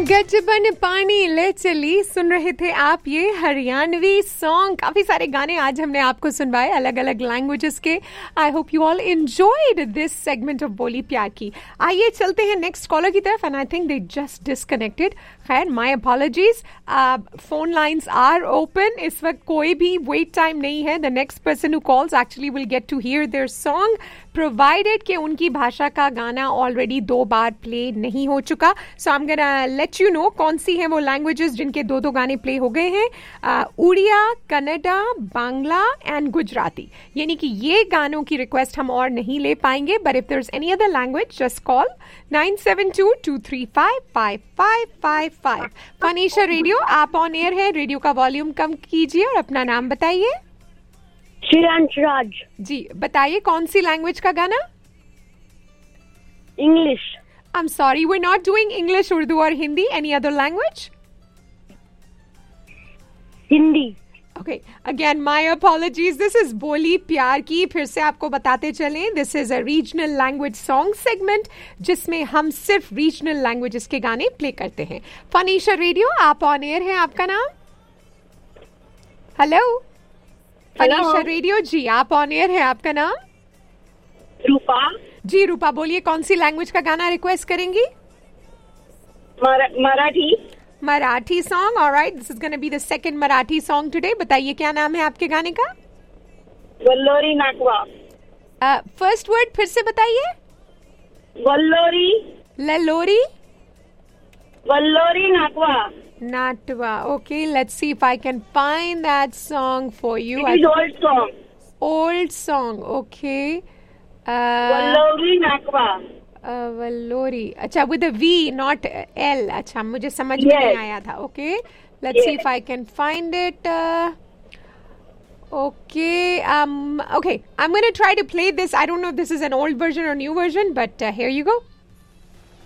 गजबन पानी ले चली सुन रहे थे आप ये हरियाणवी सॉन्ग। काफी सारे गाने आज हमने आपको सुनवाए अलग अलग लैंग्वेजेस के। I hope you all enjoyed this segment of बोली प्यार की। आइए चलते हैं नेक्स्ट कॉलर की तरफ and I think they just disconnected. खैर my apologies, phone lines are open. इस वक्त कोई भी वेट टाइम नहीं है। The next person who calls actually will get to here there song provided कि उनकी भाषा का गाना ऑलरेडी 2 बार प्ले नहीं हो चुका। सो I am gonna let you know कौन सी हैं वो लैंग्वेजेस जिनके 2 गाने प्ले हो गए हैं। उड़िया, कन्नडा, बांग्ला एंड गुजराती। यानी कि ये गानों की रिक्वेस्ट हम और नहीं ले पाएंगे। But if there is any other language just call 9722355555। फनीशा radio, आप ऑन एयर है। रेडियो का वॉल्यूम कम कीजिए और अपना नाम बताइए। श्रेयांश राज। जी बताइए कौन सी लैंग्वेज का गाना? English. I'm sorry, we're not doing English, Urdu or Hindi. Any other language? Hindi. Okay, again, my apologies. This is बोली प्यार की। फिर से आपको बताते चलें, this is a regional language song segment जिसमें हम सिर्फ regional languages के गाने प्ले करते हैं। फनीशा रेडियो, आप ऑन एयर हैं। आपका नाम? हेलो फनीशा रेडियो जी, आप ऑन एयर है। आपका नाम? रूपा। जी रूपा, बोलिए कौन सी लैंग्वेज का गाना रिक्वेस्ट करेंगी? Marathi. Marathi song. Alright, this is gonna be the second Marathi song today. बताइए क्या नाम है आपके गाने का? वल्लोरी नाकवा। फर्स्ट वर्ड फिर से बताइए। वल्लोरी। ललोरी। वल्लोरी नाकवा। नाटवा। Okay, let's see if I can find that song for you. It is old song. Old song, okay. वल्लोरी नाकवा। वल्लोरी, अच्छा with a V not L. अच्छा मुझे समझ में नहीं आया था। Okay, let's see if I can find it. Okay, okay. I'm going to try to play this. I don't know if this is an old version or new version, but here you go.